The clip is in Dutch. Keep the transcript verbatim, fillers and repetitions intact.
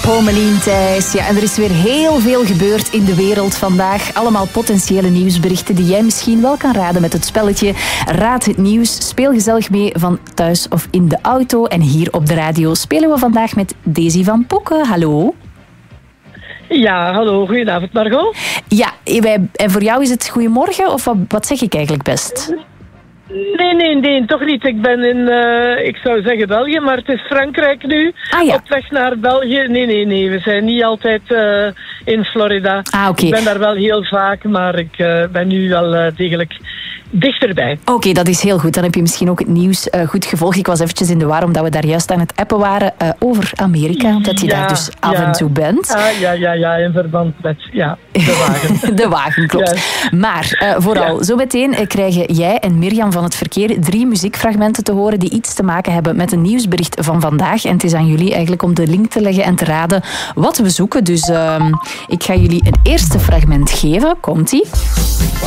Pommelien Thijs. Ja, en er is weer heel veel gebeurd in de wereld vandaag. Allemaal potentiële nieuwsberichten die jij misschien wel kan raden met het spelletje Raad het Nieuws. Speel gezellig mee van thuis of in de auto. En hier op de radio spelen we vandaag met Daisy van Poeken. Hallo. Ja, hallo. Goedenavond, Margot. Ja, wij, en voor jou is het goedemorgen of wat, wat zeg ik eigenlijk best? Nee, nee, nee, toch niet. Ik ben in, uh, ik zou zeggen België, maar het is Frankrijk nu. Ah, ja. Op weg naar België. Nee, nee, nee. We zijn niet altijd uh, in Florida. Ah, oké. Ik ben daar wel heel vaak, maar ik uh, ben nu wel uh, degelijk dichterbij. Oké, okay, dat is heel goed. Dan heb je misschien ook het nieuws uh, goed gevolgd. Ik was eventjes in de war, omdat we daar juist aan het appen waren uh, over Amerika. Omdat je ja, daar dus af ja. en toe bent. Ah, ja, ja, ja, in verband met ja, de wagen. de wagen, klopt. Yes. Maar uh, vooral, ja. zo meteen uh, krijgen jij en Mirjam van het verkeer drie muziekfragmenten te horen die iets te maken hebben met een nieuwsbericht van vandaag. En het is aan jullie eigenlijk om de link te leggen en te raden wat we zoeken. Dus uh, ik ga jullie een eerste fragment geven. Komt-ie?